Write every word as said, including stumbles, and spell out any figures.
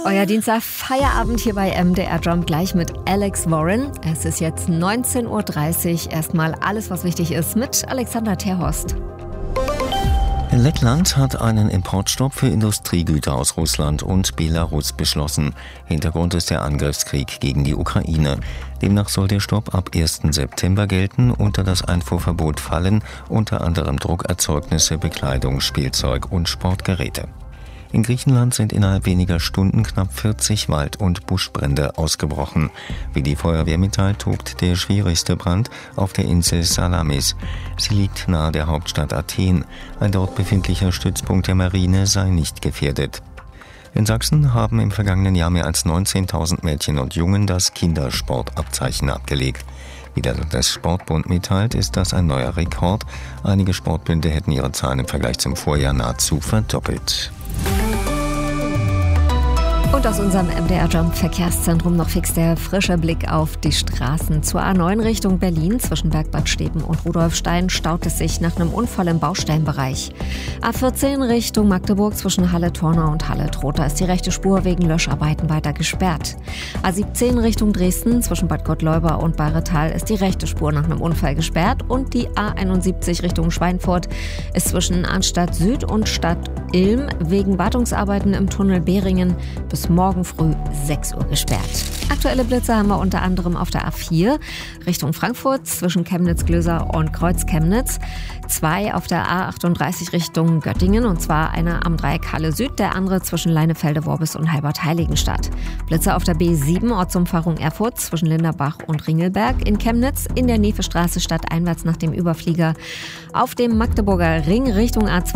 Euer Dienstag Feierabend hier bei M D R Jump gleich mit Alex Warren. Es ist jetzt neunzehn Uhr dreißig. Erstmal alles, was wichtig ist, mit Alexander Terhorst. Lettland hat einen Importstopp für Industriegüter aus Russland und Belarus beschlossen. Hintergrund ist der Angriffskrieg gegen die Ukraine. Demnach soll der Stopp ab ersten September gelten. Unter das Einfuhrverbot fallen unter anderem Druckerzeugnisse, Bekleidung, Spielzeug und Sportgeräte. In Griechenland sind innerhalb weniger Stunden knapp vierzig Wald- und Buschbrände ausgebrochen. Wie die Feuerwehr mitteilt, tobt der schwierigste Brand auf der Insel Salamis. Sie liegt nahe der Hauptstadt Athen. Ein dort befindlicher Stützpunkt der Marine sei nicht gefährdet. In Sachsen haben im vergangenen Jahr mehr als neunzehntausend Mädchen und Jungen das Kindersportabzeichen abgelegt. Wie der Landessportbund mitteilt, ist das ein neuer Rekord. Einige Sportbünde hätten ihre Zahlen im Vergleich zum Vorjahr nahezu verdoppelt. Und aus unserem M D R Jump Verkehrszentrum noch fix der frische Blick auf die Straßen. Zur A neun Richtung Berlin zwischen Bergbad Steben und Rudolfstein staut es sich nach einem Unfall im Baustellenbereich. A vierzehn Richtung Magdeburg zwischen Halle-Tornau und Halle-Trotha ist die rechte Spur wegen Löscharbeiten weiter gesperrt. A siebzehn Richtung Dresden zwischen Bad Gottleuba und Bayretal ist die rechte Spur nach einem Unfall gesperrt und die A einundsiebzig Richtung Schweinfurt ist zwischen Arnstadt Süd und Stadt Ilm wegen Wartungsarbeiten im Tunnel Behringen bis morgen früh sechs Uhr gesperrt. Aktuelle Blitze haben wir unter anderem auf der A vier Richtung Frankfurt zwischen Chemnitz-Glöser und Kreuz-Chemnitz. Zwei auf der A achtunddreißig Richtung Göttingen, und zwar einer am Dreieck Halle Süd, der andere zwischen Leinefelde-Worbis und Halbert-Heiligenstadt. Blitze auf der B sieben Ortsumfahrung Erfurt zwischen Linderbach und Ringelberg in Chemnitz, in der Nefestraße stadteinwärts nach dem Überflieger. Auf dem Magdeburger Ring Richtung A zwei